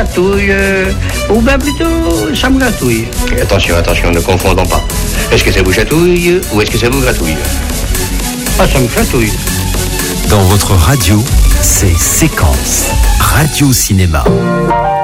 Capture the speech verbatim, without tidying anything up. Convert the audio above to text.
Gratouille, euh, ou bien plutôt, ça me gratouille. Attention, attention, ne confondons pas. Est-ce que ça vous chatouille ou est-ce que ça vous gratouille? Ah, ça me gratouille. Dans votre radio, c'est Séquence Radio Cinéma.